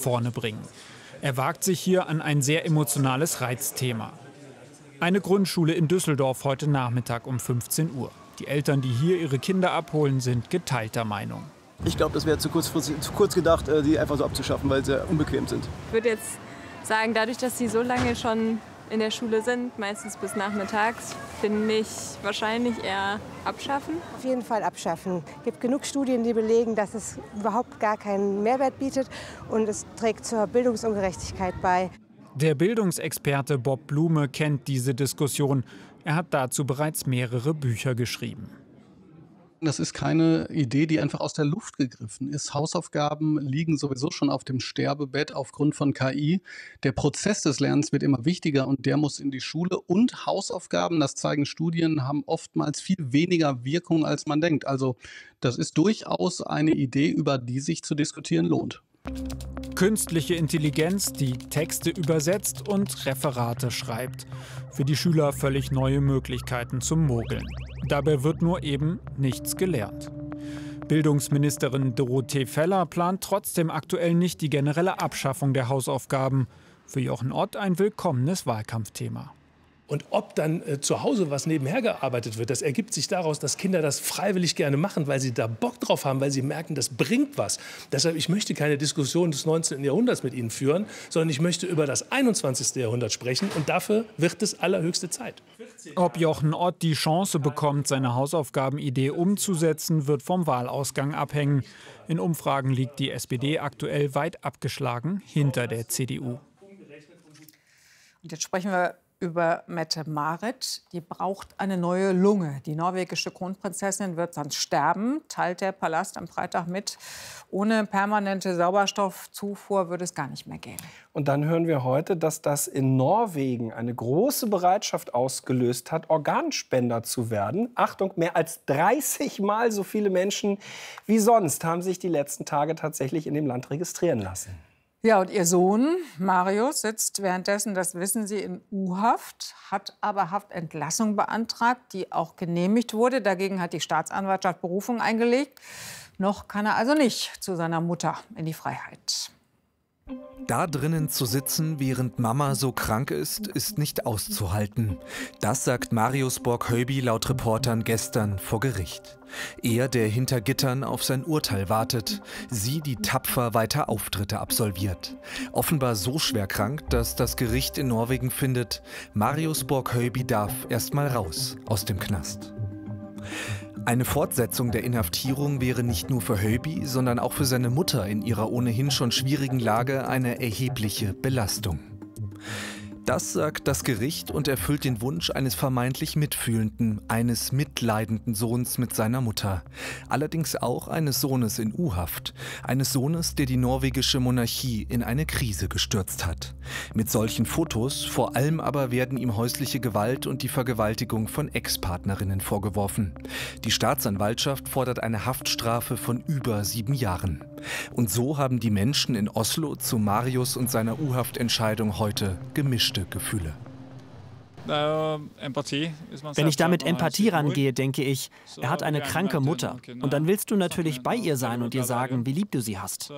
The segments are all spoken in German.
vorne bringen. Er wagt sich hier an ein sehr emotionales Reizthema. Eine Grundschule in Düsseldorf heute Nachmittag um 15 Uhr. Die Eltern, die hier ihre Kinder abholen, sind geteilter Meinung. Ich glaube, das wäre zu kurz gedacht, die einfach so abzuschaffen, weil sie unbequem sind. Ich würde jetzt sagen, dadurch, dass sie so lange schon in der Schule sind, meistens bis nachmittags, finde ich wahrscheinlich eher abschaffen. Auf jeden Fall abschaffen. Es gibt genug Studien, die belegen, dass es überhaupt gar keinen Mehrwert bietet und es trägt zur Bildungsungerechtigkeit bei. Der Bildungsexperte Bob Blume kennt diese Diskussion. Er hat dazu bereits mehrere Bücher geschrieben. Das ist keine Idee, die einfach aus der Luft gegriffen ist. Hausaufgaben liegen sowieso schon auf dem Sterbebett aufgrund von KI. Der Prozess des Lernens wird immer wichtiger und der muss in die Schule. Und Hausaufgaben, das zeigen Studien, haben oftmals viel weniger Wirkung, als man denkt. Also das ist durchaus eine Idee, über die sich zu diskutieren lohnt. Künstliche Intelligenz, die Texte übersetzt und Referate schreibt. Für die Schüler völlig neue Möglichkeiten zum Mogeln. Dabei wird nur eben nichts gelernt. Bildungsministerin Dorothee Feller plant trotzdem aktuell nicht die generelle Abschaffung der Hausaufgaben. Für Jochen Ott ein willkommenes Wahlkampfthema. Und ob dann zu Hause was nebenher gearbeitet wird, das ergibt sich daraus, dass Kinder das freiwillig gerne machen, weil sie da Bock drauf haben, weil sie merken, das bringt was. Deshalb, ich möchte keine Diskussion des 19. Jahrhunderts mit Ihnen führen, sondern ich möchte über das 21. Jahrhundert sprechen und dafür wird es allerhöchste Zeit. Ob Jochen Ott die Chance bekommt, seine Hausaufgabenidee umzusetzen, wird vom Wahlausgang abhängen. In Umfragen liegt die SPD aktuell weit abgeschlagen hinter der CDU. Und jetzt sprechen wir über Mette-Marit. Die braucht eine neue Lunge. Die norwegische Kronprinzessin wird sonst sterben, teilt der Palast am Freitag mit. Ohne permanente Sauerstoffzufuhr würde es gar nicht mehr gehen. Und dann hören wir heute, dass das in Norwegen eine große Bereitschaft ausgelöst hat, Organspender zu werden. Achtung, mehr als 30 Mal so viele Menschen wie sonst haben sich die letzten Tage tatsächlich in dem Land registrieren lassen. Ja, und ihr Sohn Marius sitzt währenddessen, das wissen Sie, in U-Haft, hat aber Haftentlassung beantragt, die auch genehmigt wurde. Dagegen hat die Staatsanwaltschaft Berufung eingelegt. Noch kann er also nicht zu seiner Mutter in die Freiheit. Da drinnen zu sitzen, während Mama so krank ist nicht auszuhalten. Das sagt Marius Borg-Höyby laut Reportern gestern vor Gericht. Er, der hinter Gittern auf sein Urteil wartet, sie, die tapfer weiter Auftritte absolviert. Offenbar so schwer krank, dass das Gericht in Norwegen findet, Marius Borg-Höyby darf erst mal raus aus dem Knast. Eine Fortsetzung der Inhaftierung wäre nicht nur für Höyby, sondern auch für seine Mutter in ihrer ohnehin schon schwierigen Lage eine erhebliche Belastung. Das sagt das Gericht und erfüllt den Wunsch eines vermeintlich mitfühlenden, eines mitleidenden Sohns mit seiner Mutter. Allerdings auch eines Sohnes in U-Haft. Eines Sohnes, der die norwegische Monarchie in eine Krise gestürzt hat. Mit solchen Fotos, vor allem aber werden ihm häusliche Gewalt und die Vergewaltigung von Ex-Partnerinnen vorgeworfen. Die Staatsanwaltschaft fordert eine Haftstrafe von über 7 Jahren. Und so haben die Menschen in Oslo zu Marius und seiner U-Haft-Entscheidung heute gemischte Gefühle. Wenn ich da mit Empathie rangehe, denke ich, er hat eine kranke Mutter. Und dann willst du natürlich bei ihr sein und ihr sagen, wie lieb du sie hast.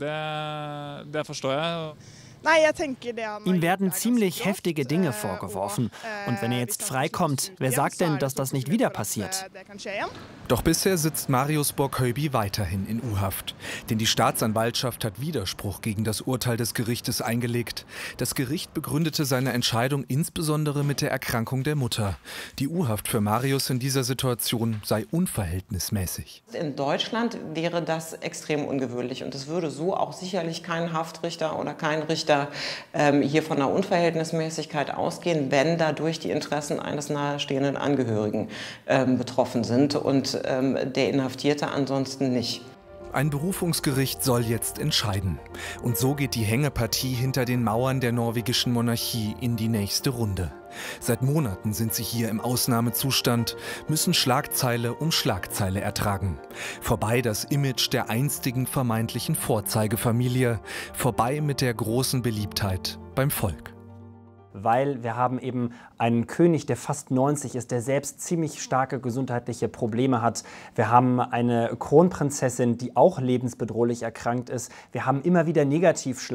Ihm werden ziemlich heftige Dinge vorgeworfen. Und wenn er jetzt freikommt, wer sagt denn, dass das nicht wieder passiert? Doch bisher sitzt Marius Borg-Höyby weiterhin in U-Haft. Denn die Staatsanwaltschaft hat Widerspruch gegen das Urteil des Gerichtes eingelegt. Das Gericht begründete seine Entscheidung insbesondere mit der Erkrankung der Mutter. Die U-Haft für Marius in dieser Situation sei unverhältnismäßig. In Deutschland wäre das extrem ungewöhnlich. Und es würde so auch sicherlich kein Haftrichter oder kein Richter hier von einer Unverhältnismäßigkeit ausgehen, wenn dadurch die Interessen eines nahestehenden Angehörigen betroffen sind und der Inhaftierte ansonsten nicht. Ein Berufungsgericht soll jetzt entscheiden. Und so geht die Hängepartie hinter den Mauern der norwegischen Monarchie in die nächste Runde. Seit Monaten sind sie hier im Ausnahmezustand, müssen Schlagzeile um Schlagzeile ertragen. Vorbei das Image der einstigen vermeintlichen Vorzeigefamilie, vorbei mit der großen Beliebtheit beim Volk. Weil wir haben eben einen König, der fast 90 ist, der selbst ziemlich starke gesundheitliche Probleme hat. Wir haben eine Kronprinzessin, die auch lebensbedrohlich erkrankt ist. Wir haben immer wieder Negativschlagzeilen.